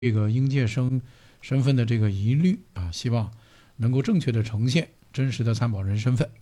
这个应届生身份的这个疑虑啊，希望能够正确的呈现真实的参保人身份。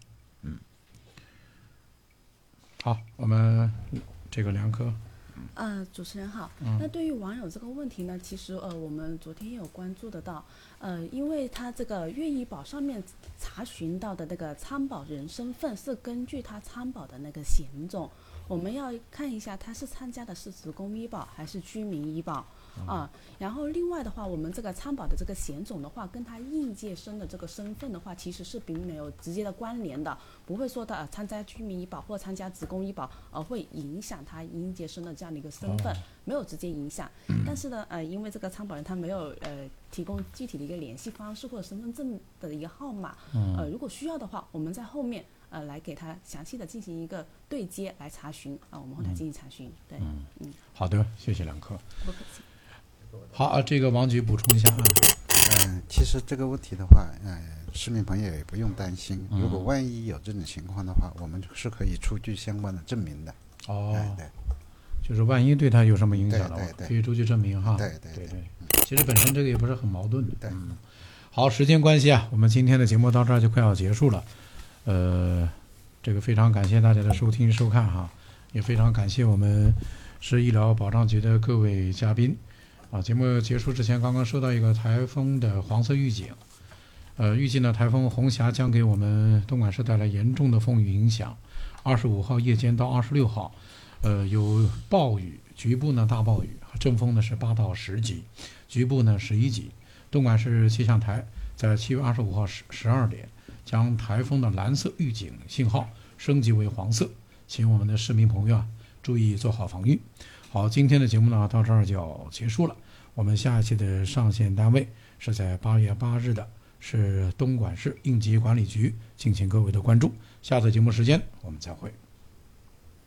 好，我们这个梁科。 主持人好。那对于网友这个问题呢，其实我们昨天也有关注得到，因为他这个粤医保上面查询到的那个参保人身份是根据他参保的那个险种，我们要看一下他是参加的是职工医保还是居民医保啊。然后另外的话，我们这个参保的这个险种的话，跟他应届生的这个身份的话，其实是并没有直接的关联的，不会说他参加居民医保或参加职工医保会影响他应届生的这样的一个身份，没有直接影响。但是呢，因为这个参保人他没有提供具体的一个联系方式或者身份证的一个号码，如果需要的话，我们在后面来给他详细的进行一个对接来查询我们后台进行查询。对， 好的，谢谢梁科。 不客气。 好，这个王局补充一下。 其实这个问题的话，市民朋友也不用担心，如果万一有这种情况的话，我们是可以出具相关的证明的。 对，就是万一对他有什么影响的话，可以出具证明哈。 对。 其实本身这个也不是很矛盾的。对。好，时间关系我们今天的节目到这儿就快要结束了。这个非常感谢大家的收听收看哈，也非常感谢我们市医疗保障局的各位嘉宾。节目结束之前，刚刚收到一个台风的黄色预警。预计呢，台风红霞将给我们东莞市带来严重的风雨影响。25号夜间到26号，有暴雨，局部呢大暴雨，阵风呢是8到10级，局部呢11级。东莞市气象台在7月25号12点将台风的蓝色预警信号升级为黄色，请我们的市民朋友注意做好防御。好，今天的节目呢到这儿就要结束了。我们下一期的上线单位是在8月8日的，是东莞市应急管理局，敬请各位的关注。下次节目时间我们再会。